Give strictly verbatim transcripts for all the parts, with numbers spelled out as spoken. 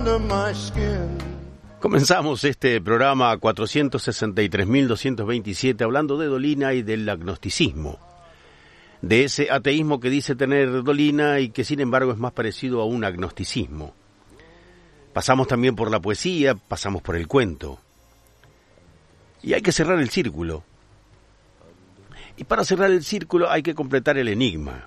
under my skin. Comenzamos este programa cuatrocientos sesenta y tres mil doscientos veintisiete hablando de Dolina y del agnosticismo, de ese ateísmo que dice tener Dolina y que sin embargo es más parecido a un agnosticismo. Pasamos también por la poesía, pasamos por el cuento. Y hay que cerrar el círculo. Y para cerrar el círculo hay que completar el enigma.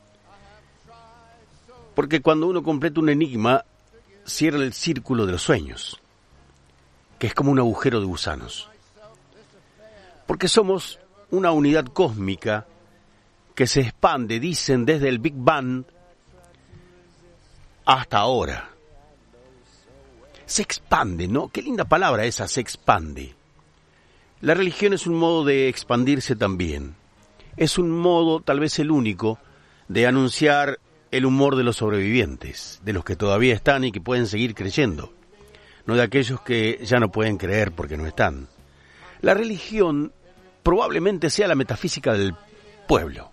Porque cuando uno completa un enigma, cierra el círculo de los sueños, que es como un agujero de gusanos. Porque somos una unidad cósmica que se expande, dicen, desde el Big Bang hasta ahora. Se expande, ¿no? Qué linda palabra esa, se expande. La religión es un modo de expandirse también. Es un modo, tal vez el único, de anunciar el humor de los sobrevivientes, de los que todavía están y que pueden seguir creyendo, no de aquellos que ya no pueden creer porque no están. La religión probablemente sea la metafísica del pueblo.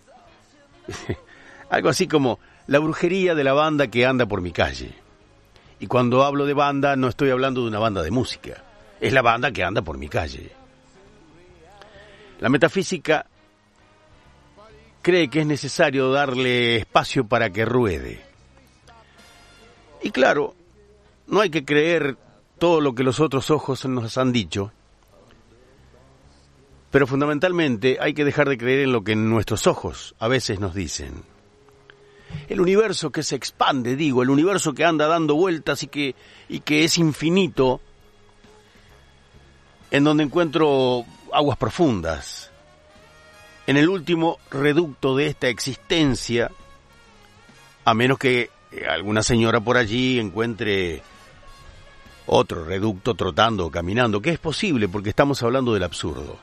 Algo así como la brujería de la banda que anda por mi calle. Y cuando hablo de banda no estoy hablando de una banda de música, es la banda que anda por mi calle. La metafísica cree que es necesario darle espacio para que ruede. Y claro, no hay que creer todo lo que los otros ojos nos han dicho, pero fundamentalmente hay que dejar de creer en lo que nuestros ojos a veces nos dicen. El universo que se expande, digo, el universo que anda dando vueltas y que, y que es infinito, en donde encuentro aguas profundas, en el último reducto de esta existencia, a menos que alguna señora por allí encuentre otro reducto trotando o caminando, que es posible porque estamos hablando del absurdo.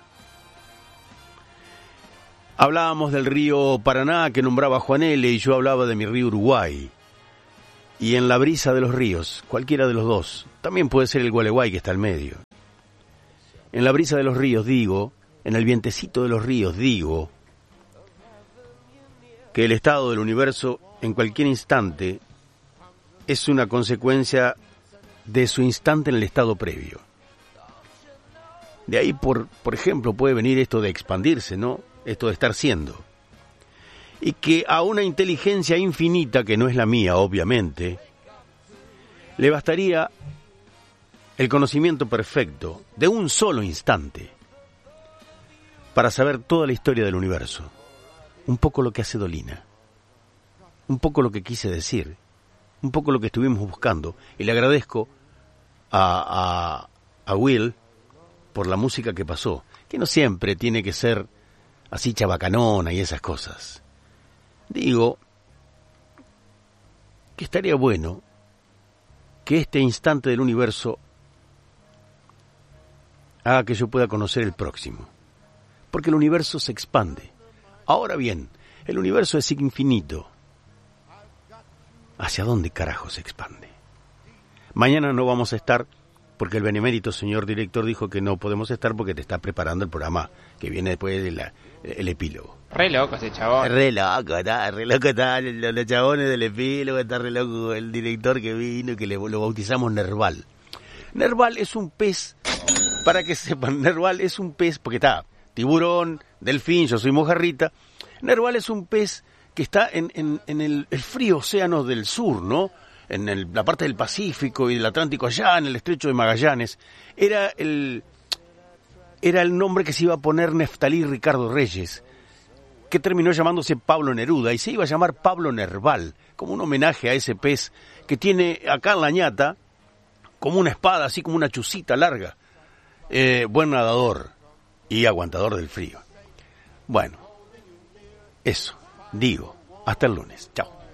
Hablábamos del río Paraná que nombraba Juan L. y yo hablaba de mi río Uruguay. Y en la brisa de los ríos, cualquiera de los dos, también puede ser el Gualeguay que está al medio. En la brisa de los ríos digo, en el vientecito de los ríos digo, que el estado del universo en cualquier instante es una consecuencia de su instante en el estado previo. De ahí, por, por ejemplo, puede venir esto de expandirse, ¿no? Esto de estar siendo. Y que a una inteligencia infinita, que no es la mía, obviamente, le bastaría el conocimiento perfecto de un solo instante para saber toda la historia del universo. Un poco lo que hace Dolina. Un poco lo que quise decir. Un poco lo que estuvimos buscando. Y le agradezco a, a, a Will por la música que pasó, que no siempre tiene que ser así chabacanona y esas cosas. Digo que estaría bueno que este instante del universo haga que yo pueda conocer el próximo, porque el universo se expande. Ahora bien, el universo es infinito. ¿Hacia dónde carajo se expande? Mañana no vamos a estar porque el benemérito señor director dijo que no podemos estar porque te está preparando el programa que viene después del el epílogo. Re loco ese chabón. Re loco, está, re loco está, los, los chabones del epílogo, está re loco el director que vino y que le, lo bautizamos Nerval. Nerval es un pez, para que sepan, Nerval es un pez, porque está tiburón, delfín, yo soy mojarrita. Nerval es un pez que está en, en, en el, el frío océano del sur, ¿no? En el, la parte del Pacífico y del Atlántico, allá en el estrecho de Magallanes. Era el, era el nombre que se iba a poner Neftalí Ricardo Reyes, que terminó llamándose Pablo Neruda, y se iba a llamar Pablo Nerval, como un homenaje a ese pez que tiene acá en la ñata, como una espada, así como una chucita larga. Eh, buen nadador y aguantador del frío. Bueno, eso, digo, hasta el lunes, chao.